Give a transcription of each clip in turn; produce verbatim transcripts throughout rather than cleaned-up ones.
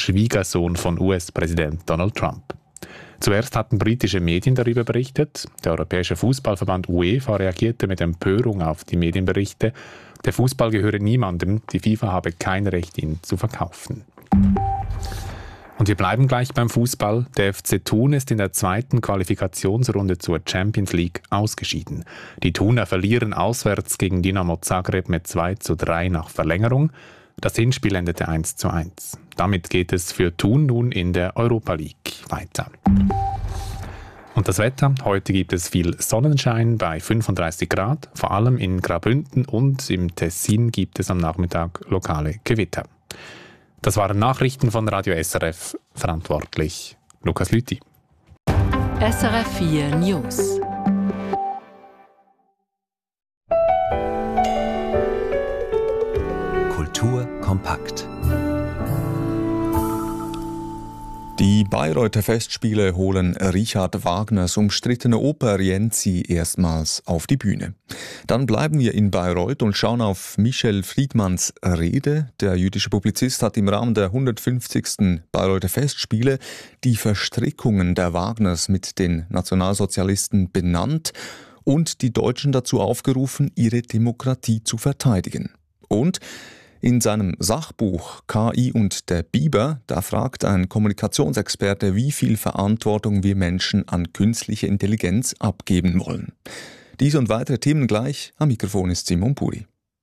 Schwiegersohn von U S-Präsident Donald Trump. Zuerst hatten britische Medien darüber berichtet. Der Europäische Fußballverband UEFA reagierte mit Empörung auf die Medienberichte. Der Fußball gehöre niemandem, die FIFA habe kein Recht, ihn zu verkaufen. Und wir bleiben gleich beim Fußball. Der F C Thun ist in der zweiten Qualifikationsrunde zur Champions League ausgeschieden. Die Thuner verlieren auswärts gegen Dinamo Zagreb mit zwei zu drei nach Verlängerung. Das Hinspiel endete eins zu eins. Damit geht es für Thun nun in der Europa League weiter. Und das Wetter? Heute gibt es viel Sonnenschein bei fünfunddreißig Grad. Vor allem in Graubünden und im Tessin gibt es am Nachmittag lokale Gewitter. Das waren Nachrichten von Radio S R F. Verantwortlich Lukas Lüthi. S R F vier News. Kultur kompakt. Die Bayreuther Festspiele holen Richard Wagners umstrittene Oper Rienzi erstmals auf die Bühne. Dann bleiben wir in Bayreuth und schauen auf Michel Friedmanns Rede. Der jüdische Publizist hat im Rahmen der hundertfünfzigsten Bayreuther Festspiele die Verstrickungen der Wagners mit den Nationalsozialisten benannt und die Deutschen dazu aufgerufen, ihre Demokratie zu verteidigen. Und in seinem Sachbuch K I und der Biber, da fragt ein Kommunikationsexperte, wie viel Verantwortung wir Menschen an künstliche Intelligenz abgeben wollen. Dies und weitere Themen gleich. Am Mikrofon ist Simon Puri.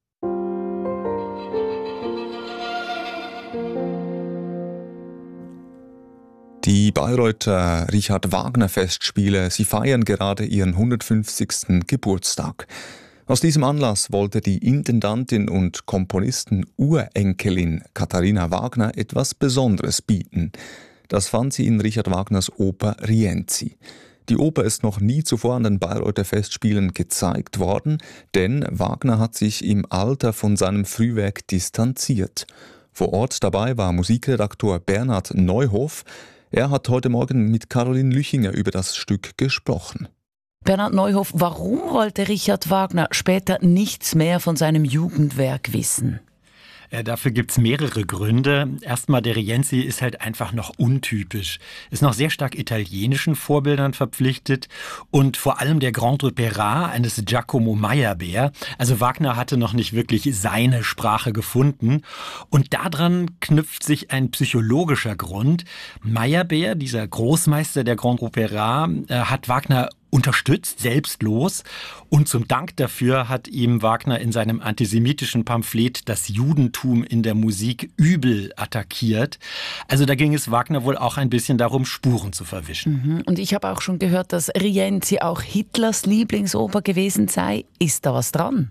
Die Bayreuther Richard Wagner Festspiele, sie feiern gerade ihren hundertfünfzigsten Geburtstag. Aus diesem Anlass wollte die Intendantin und Komponisten-Urenkelin Katharina Wagner etwas Besonderes bieten. Das fand sie in Richard Wagners Oper Rienzi. Die Oper ist noch nie zuvor an den Bayreuther Festspielen gezeigt worden, denn Wagner hat sich im Alter von seinem Frühwerk distanziert. Vor Ort dabei war Musikredaktor Bernhard Neuhoff. Er hat heute Morgen mit Caroline Lüchinger über das Stück gesprochen. Bernhard Neuhoff, warum wollte Richard Wagner später nichts mehr von seinem Jugendwerk wissen? Äh, dafür gibt's mehrere Gründe. Erstmal, der Rienzi ist halt einfach noch untypisch. Ist noch sehr stark italienischen Vorbildern verpflichtet und vor allem der Grand Opéra eines Giacomo Meyerbeer. Also Wagner hatte noch nicht wirklich seine Sprache gefunden. Und daran knüpft sich ein psychologischer Grund. Meyerbeer, dieser Großmeister der Grand Opéra, äh, hat Wagner unterstützt, selbstlos. Und zum Dank dafür hat ihm Wagner in seinem antisemitischen Pamphlet das Judentum in der Musik übel attackiert. Also da ging es Wagner wohl auch ein bisschen darum, Spuren zu verwischen. Und ich habe auch schon gehört, dass Rienzi auch Hitlers Lieblingsoper gewesen sei. Ist da was dran?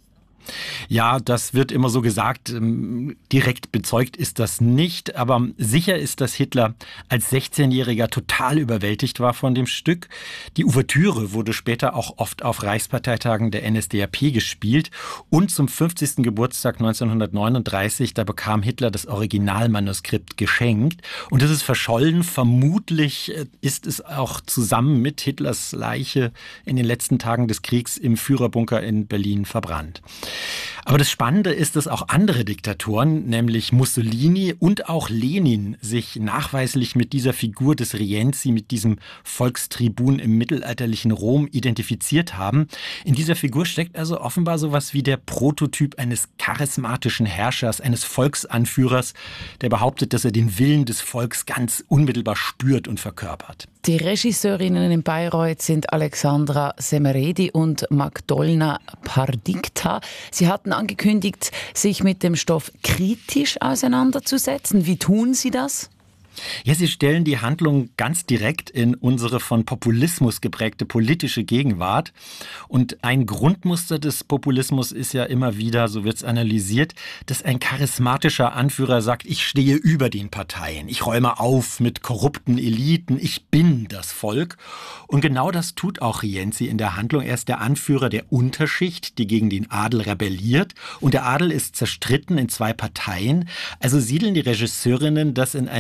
Ja, das wird immer so gesagt. Direkt bezeugt ist das nicht. Aber sicher ist, dass Hitler als sechzehnjähriger total überwältigt war von dem Stück. Die Ouvertüre wurde später auch oft auf Reichsparteitagen der N S D A P gespielt. Und zum fünfzigsten Geburtstag neunzehnhundertneununddreißig, da bekam Hitler das Originalmanuskript geschenkt. Und es ist verschollen. Vermutlich ist es auch zusammen mit Hitlers Leiche in den letzten Tagen des Kriegs im Führerbunker in Berlin verbrannt. Aber das Spannende ist, dass auch andere Diktatoren, nämlich Mussolini und auch Lenin, sich nachweislich mit dieser Figur des Rienzi, mit diesem Volkstribun im mittelalterlichen Rom identifiziert haben. In dieser Figur steckt also offenbar sowas wie der Prototyp eines charismatischen Herrschers, eines Volksanführers, der behauptet, dass er den Willen des Volks ganz unmittelbar spürt und verkörpert. Die Regisseurinnen in Bayreuth sind Alexandra Semeredi und Magdolna Pardikta. Sie hatten angekündigt, sich mit dem Stoff kritisch auseinanderzusetzen. Wie tun Sie das? Ja, sie stellen die Handlung ganz direkt in unsere von Populismus geprägte politische Gegenwart. Und ein Grundmuster des Populismus ist ja immer wieder, so wird es analysiert, dass ein charismatischer Anführer sagt, ich stehe über den Parteien, ich räume auf mit korrupten Eliten, ich bin das Volk. Und genau das tut auch Rienzi in der Handlung. Er ist der Anführer der Unterschicht, die gegen den Adel rebelliert. Und der Adel ist zerstritten in zwei Parteien. Also siedeln die Regisseurinnen das in einem ganz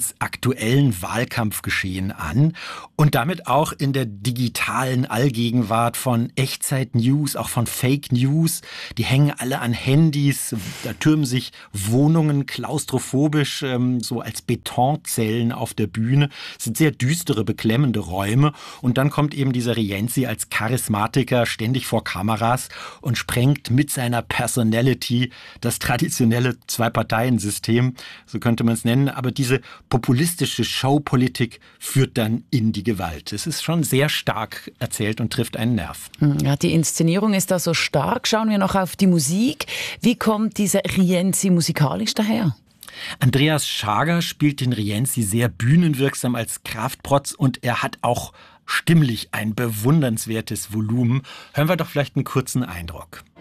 ins aktuellen Wahlkampfgeschehen an und damit auch in der digitalen Allgegenwart von Echtzeit-News, auch von Fake News. Die hängen alle an Handys, da türmen sich Wohnungen klaustrophobisch ähm, so als Betonzellen auf der Bühne. Es sind sehr düstere, beklemmende Räume und dann kommt eben dieser Rienzi als Charismatiker ständig vor Kameras und sprengt mit seiner Personality das traditionelle Zwei-Parteien-System, so könnte man es nennen. Aber diese populistische Showpolitik führt dann in die Gewalt. Es ist schon sehr stark erzählt und trifft einen Nerv. Ja, die Inszenierung ist da so stark. Schauen wir noch auf die Musik. Wie kommt dieser Rienzi musikalisch daher? Andreas Schager spielt den Rienzi sehr bühnenwirksam als Kraftprotz und er hat auch stimmlich ein bewundernswertes Volumen. Hören wir doch vielleicht einen kurzen Eindruck.